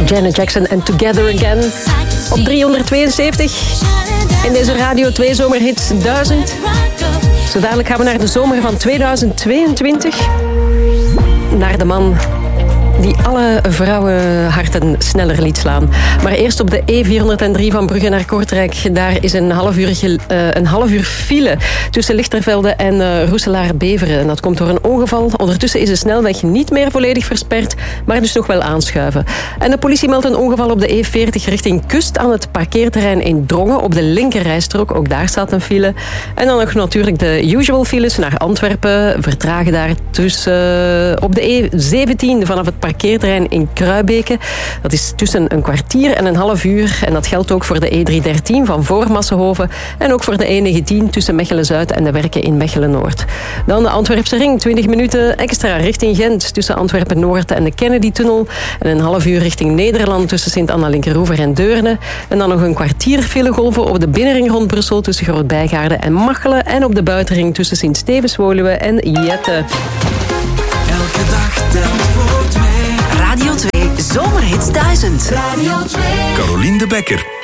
Janet Jackson en Together Again. Op 372 in deze Radio 2 Zomerhits 1000. Zo dadelijk gaan we naar de zomer van 2022. Naar de man die alle vrouwenharten sneller liet slaan. Maar eerst op de E403 van Brugge naar Kortrijk. Daar is een half uur file tussen Lichtervelde en Roeselaar-Beveren. En dat komt door een ongeval. Ondertussen is de snelweg niet meer volledig versperd, maar dus nog wel aanschuiven. En de politie meldt een ongeval op de E40 richting Kust aan het parkeerterrein in Drongen op de linkerrijstrook. Ook daar staat een file. En dan nog natuurlijk de usual files naar Antwerpen. Vertragen daar tussen op de E17 vanaf het parkeerterrein in Kruibeke. Dat is tussen een kwartier en een half uur. En dat geldt ook voor de E313 van voor Massenhoven. En ook voor de E19 tussen Mechelen-Zuid en de werken in Mechelen-Noord. Dan de Antwerpse ring, 20 minuten extra richting Gent tussen Antwerpen-Noord en de Kennedy-tunnel. En een half uur richting Nederland tussen Sint-Anna-Linkeroever en Deurne. En dan nog een kwartier filegolven op de binnenring rond Brussel tussen Groot-Bijgaarden en Machelen. En op de buitenring tussen Sint-Stevens-Woluwe en Jette. Elke dag telt voor twee. Radio 2 Zomerhits 1000. Radio 2. Carolien de Bekker.